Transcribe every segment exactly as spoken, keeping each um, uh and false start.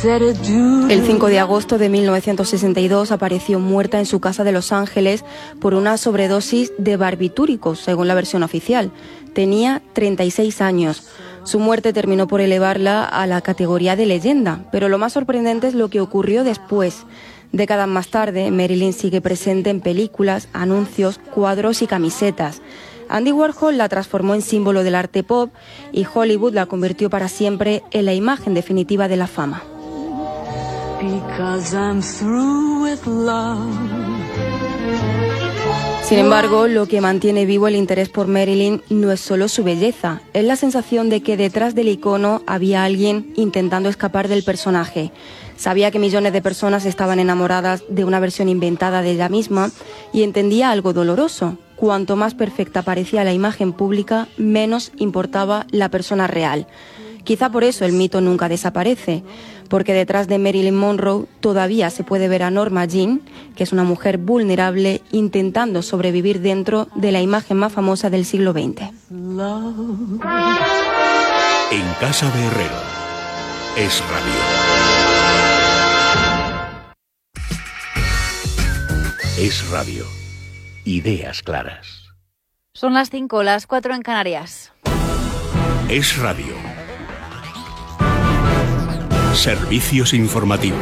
El cinco de agosto de mil novecientos sesenta y dos apareció muerta en su casa de Los Ángeles por una sobredosis de barbitúricos, según la versión oficial. Tenía treinta y seis años. Su muerte terminó por elevarla a la categoría de leyenda, pero lo más sorprendente es lo que ocurrió después. Décadas más tarde, Marilyn sigue presente en películas, anuncios, cuadros y camisetas. Andy Warhol la transformó en símbolo del arte pop y Hollywood la convirtió para siempre en la imagen definitiva de la fama. Sin embargo, lo que mantiene vivo el interés por Marilyn no es solo su belleza, es la sensación de que detrás del icono había alguien intentando escapar del personaje. Sabía que millones de personas estaban enamoradas de una versión inventada de ella misma y entendía algo doloroso. Cuanto más perfecta parecía la imagen pública, menos importaba la persona real. Quizá por eso el mito nunca desaparece, porque detrás de Marilyn Monroe todavía se puede ver a Norma Jean, que es una mujer vulnerable intentando sobrevivir dentro de la imagen más famosa del siglo veinte. En casa de Herrero, Es Radio. Es Radio. Ideas claras. Son las cinco, las cuatro en Canarias. Es Radio. Servicios informativos.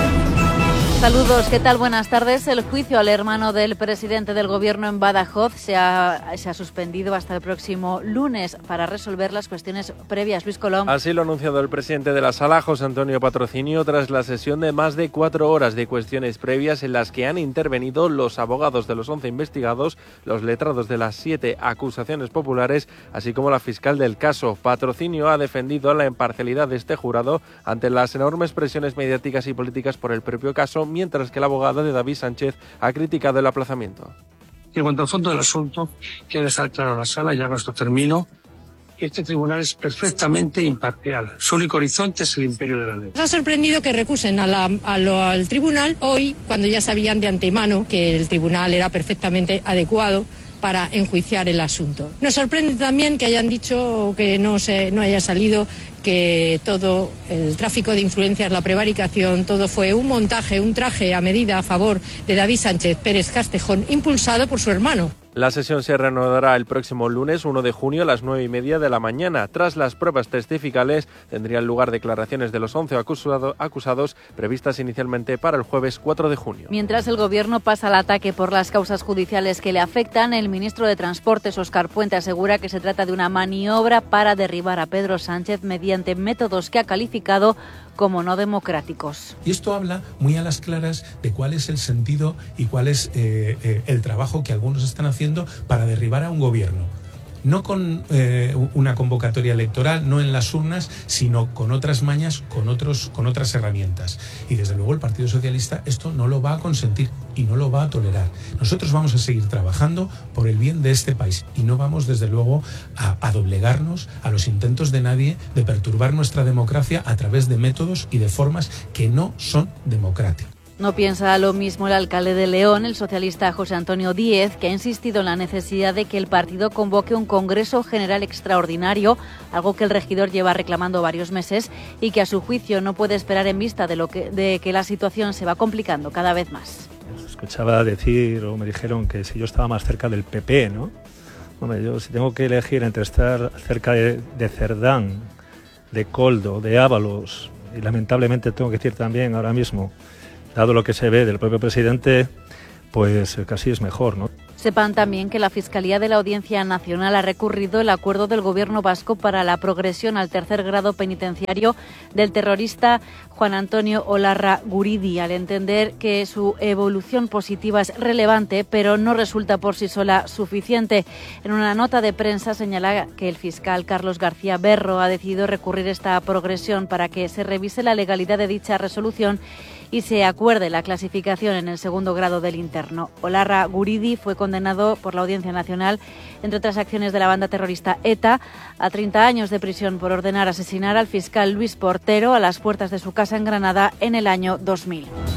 Saludos, ¿qué tal? Buenas tardes. El juicio al hermano del presidente del gobierno en Badajoz se ha, se ha suspendido hasta el próximo lunes para resolver las cuestiones previas. Luis Colom. Así lo ha anunciado el presidente de la Sala, José Antonio Patrocinio, tras la sesión de más de cuatro horas de cuestiones previas en las que han intervenido los abogados de los once investigados, los letrados de las siete acusaciones populares, así como la fiscal del caso. Patrocinio ha defendido la imparcialidad de este jurado ante las enormes presiones mediáticas y políticas por el propio caso, mientras que el abogado de David Sánchez ha criticado el aplazamiento. Y en cuanto al fondo del asunto, quiero dejar claro a la Sala, ya con esto termino, que este tribunal es perfectamente imparcial. Su único horizonte es el imperio de la ley. Nos ha sorprendido que recusen a la, a lo, al tribunal hoy, cuando ya sabían de antemano que el tribunal era perfectamente adecuado para enjuiciar el asunto. Nos sorprende también que hayan dicho que no, se, no haya salido que todo el tráfico de influencias, la prevaricación, todo fue un montaje, un traje a medida a favor de David Sánchez Pérez Castejón, impulsado por su hermano. La sesión se reanudará el próximo lunes uno de junio a las nueve y media de la mañana. Tras las pruebas testificales tendrían lugar declaraciones de los once acusado, acusados previstas inicialmente para el jueves cuatro de junio. Mientras el gobierno pasa al ataque por las causas judiciales que le afectan, el ministro de Transportes, Óscar Puente, asegura que se trata de una maniobra para derribar a Pedro Sánchez mediante métodos que ha calificado como no democráticos. Y esto habla muy a las claras de cuál es el sentido y cuál es eh, eh, el trabajo que algunos están haciendo para derribar a un gobierno. No con eh, una convocatoria electoral, no en las urnas, sino con otras mañas, con, otros, con otras herramientas. Y desde luego el Partido Socialista esto no lo va a consentir y no lo va a tolerar. Nosotros vamos a seguir trabajando por el bien de este país y no vamos desde luego a, a doblegarnos a los intentos de nadie de perturbar nuestra democracia a través de métodos y de formas que no son democráticas. No piensa lo mismo el alcalde de León, el socialista José Antonio Díez, que ha insistido en la necesidad de que el partido convoque un Congreso General extraordinario, algo que el regidor lleva reclamando varios meses y que a su juicio no puede esperar en vista de, lo que, de que la situación se va complicando cada vez más. Escuchaba decir, o me dijeron que si yo estaba más cerca del P P, ¿no? Hombre, yo si tengo que elegir entre estar cerca de, de Cerdán, de Coldo, de Ábalos, y lamentablemente tengo que decir también ahora mismo, dado lo que se ve del propio presidente, pues casi es mejor, ¿no? Sepan también que la Fiscalía de la Audiencia Nacional ha recurrido el acuerdo del Gobierno vasco para la progresión al tercer grado penitenciario del terrorista Juan Antonio Olarra Guridi, al entender que su evolución positiva es relevante, pero no resulta por sí sola suficiente. En una nota de prensa señala que el fiscal Carlos García Berro ha decidido recurrir esta progresión para que se revise la legalidad de dicha resolución y se acuerde la clasificación en el segundo grado del interno. Olarra Guridi fue condenado por la Audiencia Nacional, entre otras acciones de la banda terrorista ETA, a treinta años de prisión por ordenar asesinar al fiscal Luis Portero a las puertas de su casa en Granada en el año dos mil.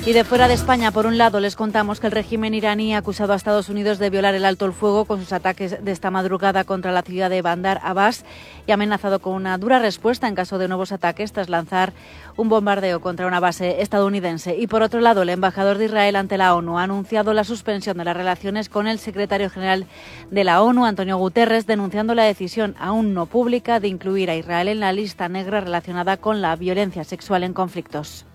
Y de fuera de España, por un lado, les contamos que el régimen iraní ha acusado a Estados Unidos de violar el alto el fuego con sus ataques de esta madrugada contra la ciudad de Bandar Abbas y ha amenazado con una dura respuesta en caso de nuevos ataques tras lanzar un bombardeo contra una base estadounidense. Y por otro lado, el embajador de Israel ante la ONU ha anunciado la suspensión de las relaciones con el secretario general de la ONU, Antonio Guterres, denunciando la decisión aún no pública de incluir a Israel en la lista negra relacionada con la violencia sexual en conflictos.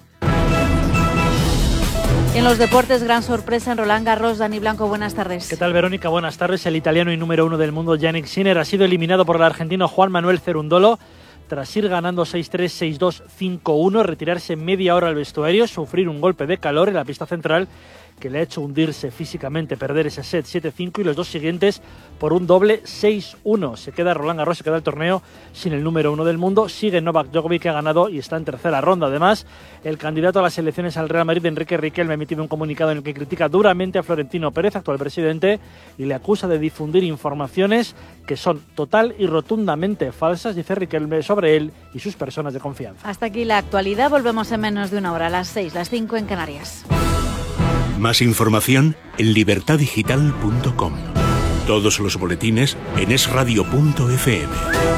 En los deportes, gran sorpresa en Roland Garros. Dani Blanco, buenas tardes. ¿Qué tal, Verónica? Buenas tardes. El italiano y número uno del mundo, Jannik Sinner, ha sido eliminado por el argentino Juan Manuel Cerundolo tras ir ganando seis tres, seis dos, cinco uno, retirarse media hora al vestuario, sufrir un golpe de calor en la pista central que le ha hecho hundirse físicamente, perder ese set siete cinco y los dos siguientes por un doble seis uno. Se queda Roland Garros, se queda el torneo sin el número uno del mundo. Sigue Novak Djokovic, que ha ganado y está en tercera ronda. Además, el candidato a las elecciones al Real Madrid, Enrique Riquelme, ha emitido un comunicado en el que critica duramente a Florentino Pérez, actual presidente, y le acusa de difundir informaciones que son total y rotundamente falsas, dice Riquelme, sobre él y sus personas de confianza. Hasta aquí la actualidad. Volvemos en menos de una hora, a las seis, las cinco en Canarias. Más información en libertad digital punto com. Todos los boletines en es radio punto efe eme.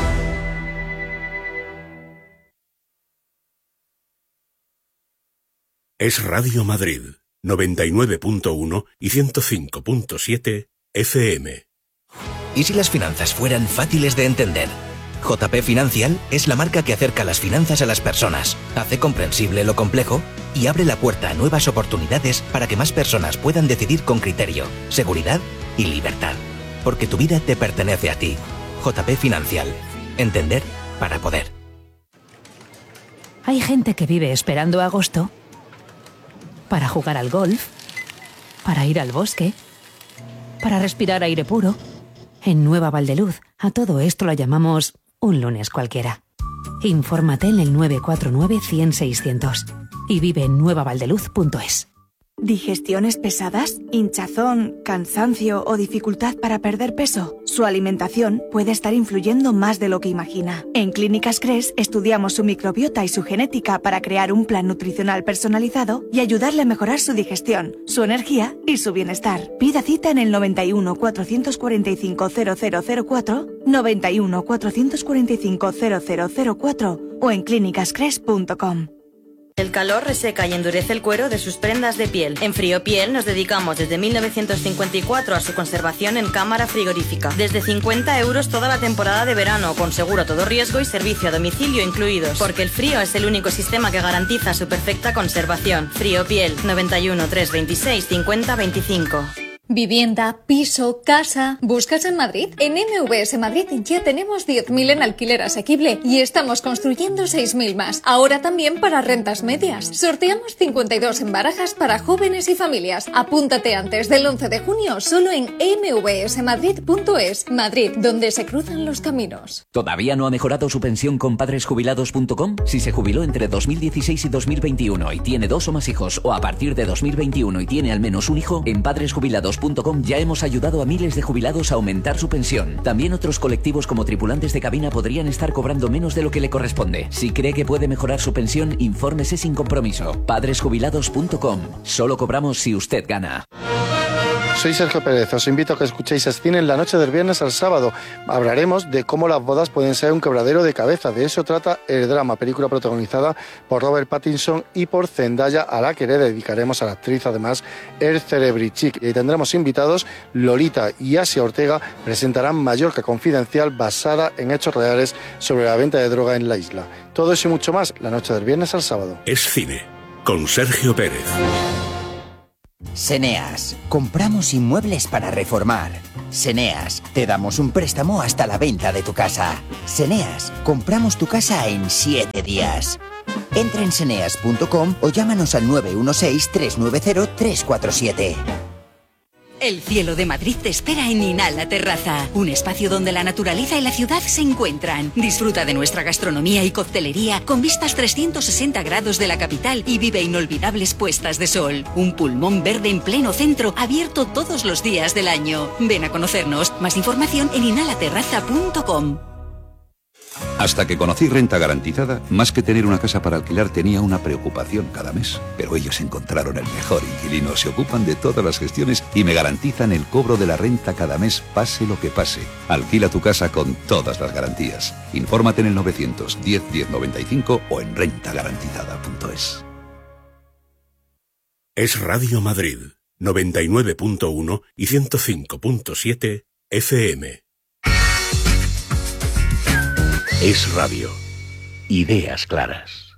Es Radio Madrid, noventa y nueve punto uno y ciento cinco punto siete efe eme. ¿Y si las finanzas fueran fáciles de entender? J P Financial es la marca que acerca las finanzas a las personas, hace comprensible lo complejo y abre la puerta a nuevas oportunidades para que más personas puedan decidir con criterio, seguridad y libertad. Porque tu vida te pertenece a ti. J P Financial. Entender para poder. Hay gente que vive esperando agosto para jugar al golf, para ir al bosque, para respirar aire puro. En Nueva Valdeluz, a todo esto lo llamamos un lunes cualquiera. Infórmate en el nueve cuatro nueve, cien, seiscientos y vive en nueva valdeluz punto es. ¿Digestiones pesadas? ¿Hinchazón, cansancio o dificultad para perder peso? Su alimentación puede estar influyendo más de lo que imagina. En Clínicas Cres estudiamos su microbiota y su genética para crear un plan nutricional personalizado y ayudarle a mejorar su digestión, su energía y su bienestar. Pida cita en el noventa y uno, cuatrocientos cuarenta y cinco, cero cero cero cuatro, noventa y uno, cuatrocientos cuarenta y cinco, cero cero cero cuatro o en clínicas cres punto com. El calor reseca y endurece el cuero de sus prendas de piel. En Friopiel nos dedicamos desde mil novecientos cincuenta y cuatro a su conservación en cámara frigorífica. Desde cincuenta euros toda la temporada de verano, con seguro a todo riesgo y servicio a domicilio incluidos. Porque el frío es el único sistema que garantiza su perfecta conservación. Friopiel, noventa y uno, trescientos veintiséis, cincuenta veinticinco. Vivienda, piso, casa. ¿Buscas en Madrid? En M V S Madrid ya tenemos diez mil en alquiler asequible y estamos construyendo seis mil más. Ahora también para rentas medias. Sorteamos cincuenta y dos en barajas para jóvenes y familias. Apúntate antes del once de junio solo en eme ve ese madrid punto es. Madrid, donde se cruzan los caminos. ¿Todavía no ha mejorado su pensión con padres jubilados punto com? Si se jubiló entre dos mil dieciséis y dos mil veintiuno y tiene dos o más hijos, o a partir de dos mil veintiuno y tiene al menos un hijo, en padres jubilados punto com ya hemos ayudado a miles de jubilados a aumentar su pensión. También otros colectivos como tripulantes de cabina podrían estar cobrando menos de lo que le corresponde. Si cree que puede mejorar su pensión, infórmese sin compromiso. padres jubilados punto com. Solo cobramos si usted gana. Soy Sergio Pérez, os invito a que escuchéis Cine en la noche del viernes al sábado. Hablaremos de cómo las bodas pueden ser un quebradero de cabeza. De eso trata El drama, película protagonizada por Robert Pattinson y por Zendaya, a la que le dedicaremos a la actriz además el Celebrity Chic. Y tendremos invitados. Lolita y Asia Ortega presentarán Mallorca Confidencial, basada en hechos reales sobre la venta de droga en la isla. Todo eso y mucho más la noche del viernes al sábado. Es Cine, con Sergio Pérez. Seneas, compramos inmuebles para reformar. Seneas, te damos un préstamo hasta la venta de tu casa. Seneas, compramos tu casa en siete días. Entra en seneas punto com o llámanos al nueve uno seis, tres nueve cero, tres cuatro siete. El cielo de Madrid te espera en Inala Terraza, un espacio donde la naturaleza y la ciudad se encuentran. Disfruta de nuestra gastronomía y coctelería con vistas trescientos sesenta grados de la capital y vive inolvidables puestas de sol. Un pulmón verde en pleno centro, abierto todos los días del año. Ven a conocernos. Más información en inala terraza punto com. Hasta que conocí Renta Garantizada, más que tener una casa para alquilar tenía una preocupación cada mes. Pero ellos encontraron el mejor inquilino, se ocupan de todas las gestiones y me garantizan el cobro de la renta cada mes, pase lo que pase. Alquila tu casa con todas las garantías. Infórmate en el novecientos diez diez noventa y cinco o en renta garantizada punto es. Es Radio Madrid, noventa y nueve punto uno y ciento cinco punto siete F M. Es Radio. Ideas claras.